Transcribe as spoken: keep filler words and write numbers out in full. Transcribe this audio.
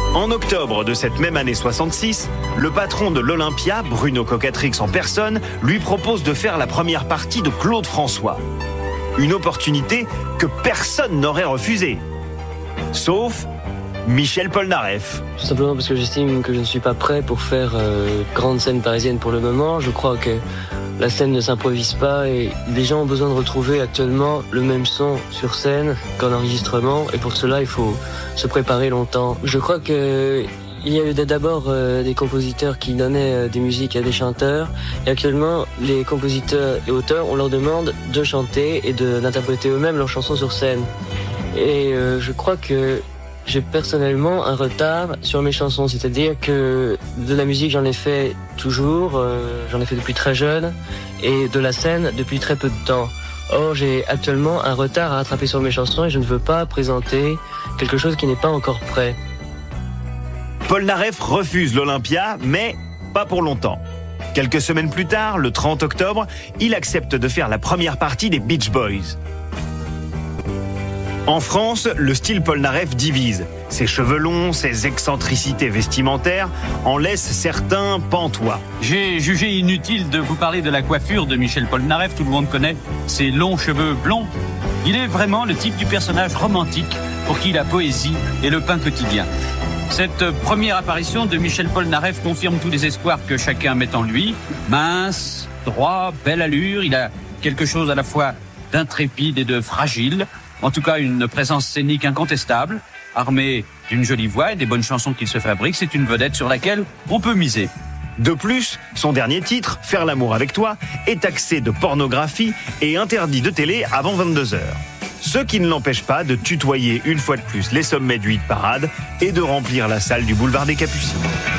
En octobre de cette même année soixante-six, le patron de l'Olympia, Bruno Cocatrix en personne, lui propose de faire la première partie de Claude François. Une opportunité que personne n'aurait refusée. Sauf Michel Polnareff. Tout simplement parce que j'estime que je ne suis pas prêt pour faire euh, grande scène parisienne pour le moment. Je crois que la scène ne s'improvise pas et les gens ont besoin de retrouver actuellement le même son sur scène qu'en enregistrement. Et pour cela, il faut se préparer longtemps. Je crois que il y a eu d'abord euh, des compositeurs qui donnaient euh, des musiques à des chanteurs. Et actuellement, les compositeurs et auteurs, on leur demande de chanter et de, d'interpréter eux-mêmes leurs chansons sur scène. Et euh, je crois que j'ai personnellement un retard sur mes chansons, c'est-à-dire que de la musique j'en ai fait toujours, euh, j'en ai fait depuis très jeune, et de la scène depuis très peu de temps. Or j'ai actuellement un retard à rattraper sur mes chansons et je ne veux pas présenter quelque chose qui n'est pas encore prêt. Polnareff refuse l'Olympia, mais pas pour longtemps. Quelques semaines plus tard, le trente octobre, il accepte de faire la première partie des Beach Boys. En France, le style Polnareff divise. Ses cheveux longs, ses excentricités vestimentaires en laissent certains pantois. J'ai jugé inutile de vous parler de la coiffure de Michel Polnareff. Tout le monde connaît ses longs cheveux blonds. Il est vraiment le type du personnage romantique pour qui la poésie est le pain quotidien. Cette première apparition de Michel Polnareff confirme tous les espoirs que chacun met en lui. Mince, droit, belle allure, il a quelque chose à la fois d'intrépide et de fragile. En tout cas, une présence scénique incontestable, armée d'une jolie voix et des bonnes chansons qu'il se fabrique. C'est une vedette sur laquelle on peut miser. De plus, son dernier titre, Faire l'amour avec toi, est taxé de pornographie et interdit de télé avant vingt-deux heures. Ce qui ne l'empêche pas de tutoyer une fois de plus les sommets du hit parade et de remplir la salle du boulevard des Capucines.